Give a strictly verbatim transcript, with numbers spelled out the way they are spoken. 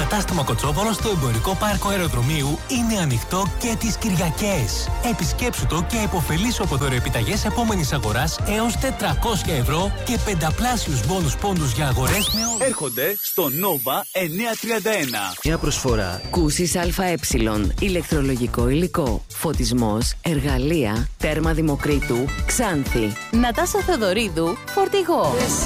κατάστημα Κοτσόβολο στο εμπορικό πάρκο αεροδρομίου είναι ανοιχτό και τις Κυριακές. Επισκέψου το και επωφελήσου από δωρεοεπιταγές επόμενης αγοράς έως τετρακόσια ευρώ και πενταπλάσιους μπόνους πόντους για αγορές με όλους. Έρχονται στο Nova εννιακόσια τριάντα ένα. Μια προσφορά. Κούσης ΑΕ, ηλεκτρολογικό υλικό, φωτισμός, εργαλεία, τέρμα Δημοκρίτου, Ξάνθη. Νατάσα Θεοδωρίδου, Φορτηγό.